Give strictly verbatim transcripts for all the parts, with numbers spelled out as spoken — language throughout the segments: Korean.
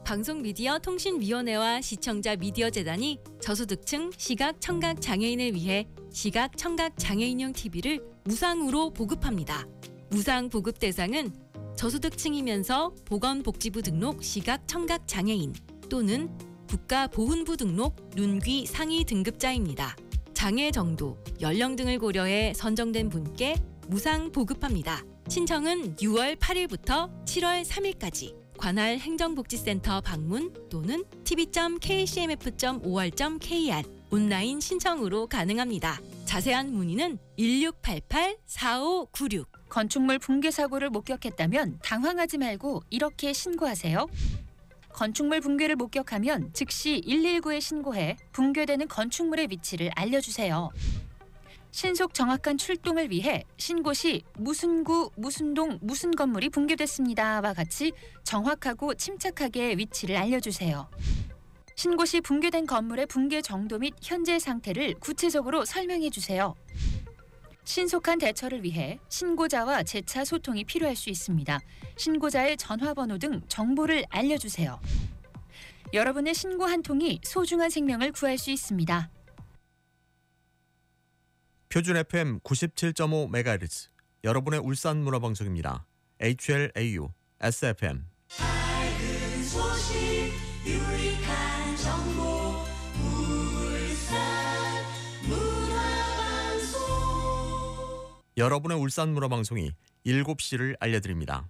방송미디어통신위원회와 시청자미디어재단이 저소득층 시각 청각 장애인을 위해 시각 청각 장애인용 티비를 무상으로 보급합니다. 무상 보급 대상은 저소득층이면서 보건복지부 등록 시각 청각 장애인 또는 국가보훈부 등록 눈귀 상위 등급자입니다. 장애 정도, 연령 등을 고려해 선정된 분께 무상 보급합니다. 신청은 유월 팔일부터 칠월 삼일까지 관할 행정복지센터 방문 또는 티비 점 케이씨엠에프 점 오알 점 케이알 온라인 신청으로 가능합니다. 자세한 문의는 일육팔팔 사오구육. 건축물 붕괴 사고를 목격했다면 당황하지 말고 이렇게 신고하세요. 건축물 붕괴를 목격하면 즉시 일일구에 신고해 붕괴되는 건축물의 위치를 알려주세요. 신속 정확한 출동을 위해 신고 시 무슨 구, 무슨 동, 무슨 건물이 붕괴됐습니다와 같이 정확하고 침착하게 위치를 알려주세요. 신고 시 붕괴된 건물의 붕괴 정도 및 현재 상태를 구체적으로 설명해 주세요. 신속한 대처를 위해 신고자와 재차 소통이 필요할 수 있습니다. 신고자의 전화번호 등 정보를 알려주세요. 여러분의 신고 한 통이 소중한 생명을 구할 수 있습니다. 표준 에프엠 구십칠 점 오 메가헤르츠 여러분의 울산 문화방송입니다. 에이치엘에이유 에스에프엠 밝은 소식 유익한 정보 울산 문화방송 여러분의 울산 문화방송이 일곱 시를 알려드립니다.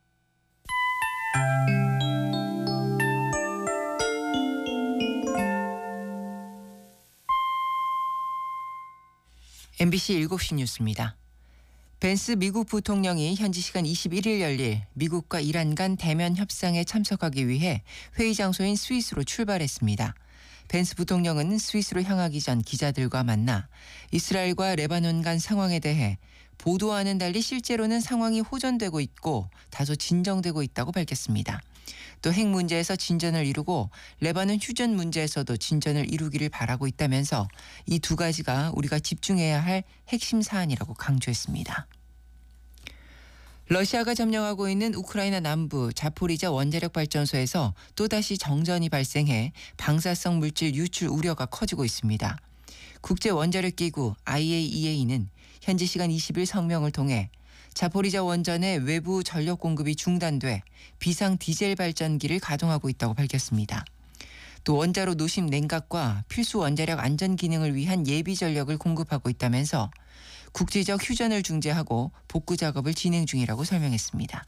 엠비씨 일곱 시 뉴스입니다. 벤스 미국 부통령이 현지 시간 이십일일 열릴 미국과 이란 간 대면 협상에 참석하기 위해 회의 장소인 스위스로 출발했습니다. 벤스 부통령은 스위스로 향하기 전 기자들과 만나 이스라엘과 레바논 간 상황에 대해 보도와는 달리 실제로는 상황이 호전되고 있고 다소 진정되고 있다고 밝혔습니다. 또 핵 문제에서 진전을 이루고 레바논 휴전 문제에서도 진전을 이루기를 바라고 있다면서 이 두 가지가 우리가 집중해야 할 핵심 사안이라고 강조했습니다. 러시아가 점령하고 있는 우크라이나 남부 자포리자 원자력 발전소에서 또다시 정전이 발생해 방사성 물질 유출 우려가 커지고 있습니다. 국제원자력기구 아이에이이에이는 현지 시간 이십일 성명을 통해 자포리자 원전의 외부 전력 공급이 중단돼 비상 디젤 발전기를 가동하고 있다고 밝혔습니다. 또 원자로 노심 냉각과 필수 원자력 안전 기능을 위한 예비 전력을 공급하고 있다면서 국제적 휴전을 중재하고 복구 작업을 진행 중이라고 설명했습니다.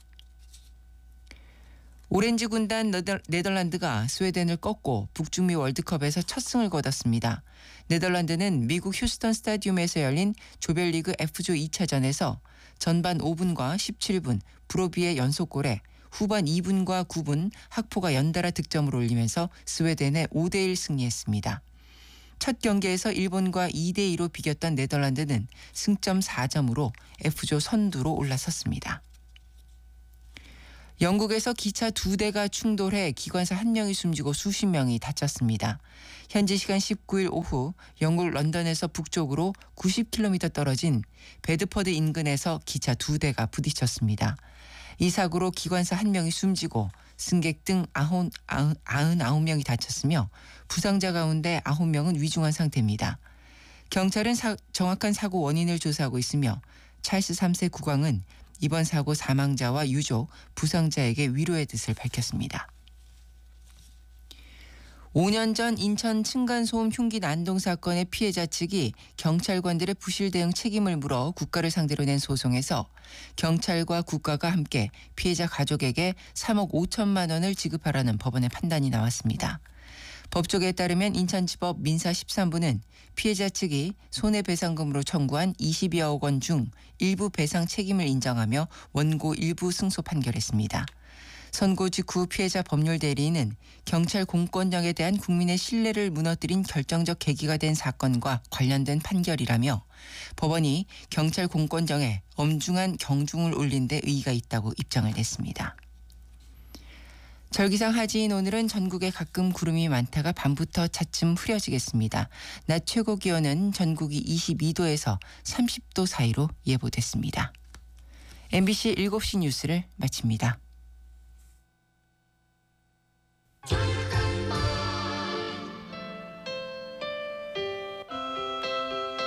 오렌지 군단 네덜란드가 스웨덴을 꺾고 북중미 월드컵에서 첫 승을 거뒀습니다. 네덜란드는 미국 휴스턴 스타디움에서 열린 조별리그 F조 이 차전에서 전반 오 분과 십칠 분 브로비의 연속골에 후반 이 분과 구 분 학포가 연달아 득점을 올리면서 스웨덴에 오 대 일 승리했습니다. 첫 경기에서 일본과 이 대 이로 비겼던 네덜란드는 승점 사 점으로 F조 선두로 올라섰습니다. 영국에서 기차 두 대가 충돌해 기관사 한 명이 숨지고 수십 명이 다쳤습니다. 현지 시간 십구일 오후 영국 런던에서 북쪽으로 구십 킬로미터 떨어진 베드퍼드 인근에서 기차 두 대가 부딪혔습니다. 이 사고로 기관사 한 명이 숨지고 승객 등 구십구 명이 다쳤으며 부상자 가운데 아홉 명은 위중한 상태입니다. 경찰은 사, 정확한 사고 원인을 조사하고 있으며 찰스 삼 세 국왕은 이번 사고 사망자와 유족, 부상자에게 위로의 뜻을 밝혔습니다. 오 년 전 인천 층간소음 흉기 난동 사건의 피해자 측이 경찰관들의 부실 대응 책임을 물어 국가를 상대로 낸 소송에서 경찰과 국가가 함께 피해자 가족에게 삼억 오천만 원을 지급하라는 법원의 판단이 나왔습니다. 법조계에 따르면 인천지법 민사 십삼 부는 피해자 측이 손해배상금으로 청구한 이십이억 원 중 일부 배상 책임을 인정하며 원고 일부 승소 판결했습니다. 선고 직후 피해자 법률 대리인은 경찰 공권력에 대한 국민의 신뢰를 무너뜨린 결정적 계기가 된 사건과 관련된 판결이라며 법원이 경찰 공권력에 엄중한 경중을 올린 데 의의가 있다고 입장을 냈습니다. 절기상 하지인 오늘은 전국에 가끔 구름이 많다가 밤부터 차츰 흐려지겠습니다. 낮 최고 기온은 전국이 이십이 도에서 삼십 도 사이로 예보됐습니다. 엠비씨 일곱 시 뉴스를 마칩니다.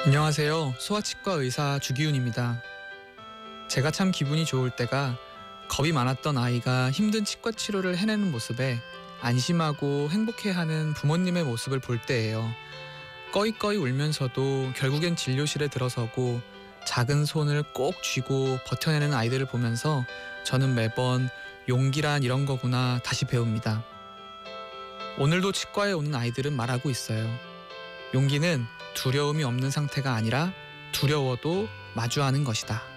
안녕하세요. 소아치과 의사 주기훈입니다. 제가 참 기분이 좋을 때가 겁이 많았던 아이가 힘든 치과 치료를 해내는 모습에 안심하고 행복해하는 부모님의 모습을 볼 때예요. 꺼이꺼이 울면서도 결국엔 진료실에 들어서고 작은 손을 꼭 쥐고 버텨내는 아이들을 보면서 저는 매번 용기란 이런 거구나 다시 배웁니다. 오늘도 치과에 오는 아이들은 말하고 있어요. 용기는 두려움이 없는 상태가 아니라 두려워도 마주하는 것이다.